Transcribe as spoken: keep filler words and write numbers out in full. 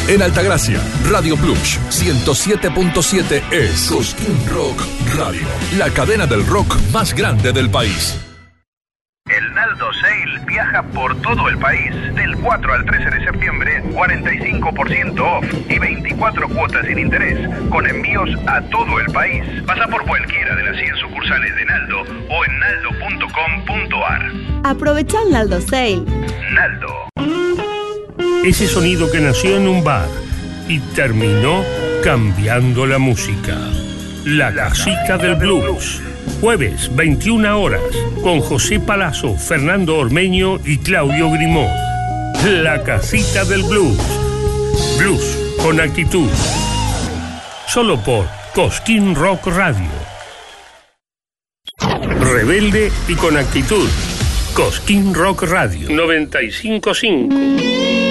En Altagracia, Radio Plus ciento siete punto siete es Cosquín Rock Radio, la cadena del rock más grande del país. El Naldo Sale viaja por todo el país. Del cuatro al trece de septiembre, cuarenta y cinco por ciento off y veinticuatro cuotas sin interés, con envíos a todo el país. Pasa por cualquiera de las cien sucursales de Naldo o en naldo punto com punto ar. Aprovecha el Naldo Sale. Naldo. Ese sonido que nació en un bar y terminó cambiando la música. La Casita del Blues. Jueves, veintiuna horas, con José Palazzo, Fernando Ormeño y Claudio Grimó. La Casita del Blues. Blues con actitud. Solo por Cosquín Rock Radio. Rebelde y con actitud. Cosquín Rock Radio noventa y cinco punto cinco.